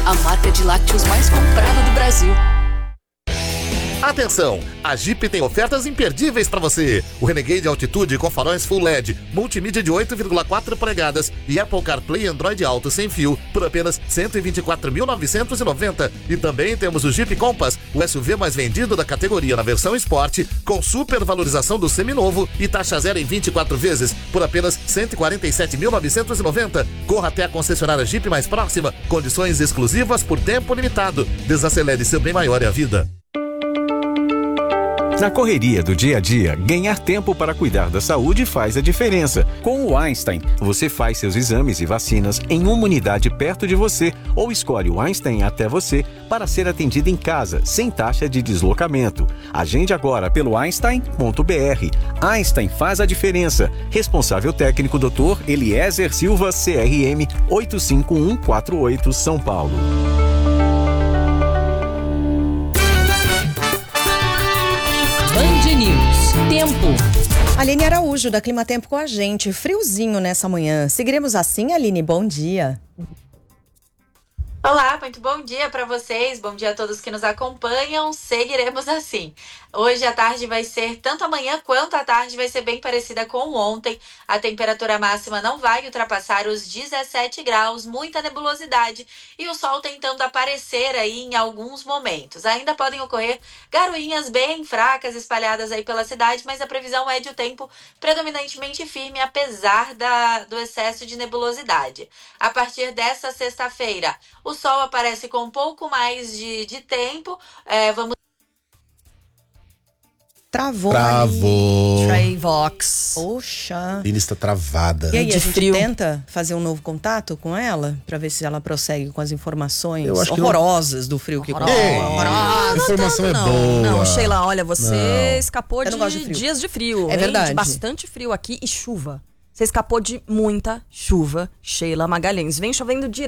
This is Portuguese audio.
a marca de lácteos mais comprada do Brasil. Atenção, a Jeep tem ofertas imperdíveis para você. O Renegade Altitude com faróis Full LED, multimídia de 8,4 polegadas e Apple CarPlay e Android Auto sem fio por apenas R$ 124.990. E também temos o Jeep Compass, o SUV mais vendido da categoria na versão Sport, com super valorização do seminovo e taxa zero em 24 vezes por apenas R$ 147.990. Corra até a concessionária Jeep mais próxima, condições exclusivas por tempo limitado. Desacelere seu bem maior é a vida. Na correria do dia a dia, ganhar tempo para cuidar da saúde faz a diferença. Com o Einstein, você faz seus exames e vacinas em uma unidade perto de você ou escolhe o Einstein até você para ser atendido em casa, sem taxa de deslocamento. Agende agora pelo Einstein.br. Einstein faz a diferença. Responsável técnico Dr. Eliezer Silva, CRM 85148, São Paulo. Band News. Tempo. Aline Araújo, da Climatempo, com a gente. Friozinho nessa manhã. Seguiremos assim, Aline? Bom dia. Olá, muito bom dia para vocês, bom dia a todos que nos acompanham, seguiremos assim. Hoje a tarde vai ser, tanto amanhã quanto a tarde vai ser bem parecida com ontem. A temperatura máxima não vai ultrapassar os 17 graus, muita nebulosidade e o sol tentando aparecer aí em alguns momentos. Ainda podem ocorrer garoinhas bem fracas espalhadas aí pela cidade, mas a previsão é de o tempo predominantemente firme, apesar do excesso de nebulosidade. A partir dessa sexta-feira, o sol aparece com um pouco mais de tempo. Vamos. Travou. Travox. Poxa. Ele está travada. E aí, De a gente frio. tenta fazer um novo contato com ela pra ver se ela prossegue com as informações Eu acho que horrorosas do frio que Horrorosa. A informação é boa. Não, Sheila, olha, você escapou Eu não gosto de de frio. dias de frio. É hein? verdade. De bastante frio aqui e chuva. Você escapou de muita chuva, Sheila Magalhães. Vem chovendo direto.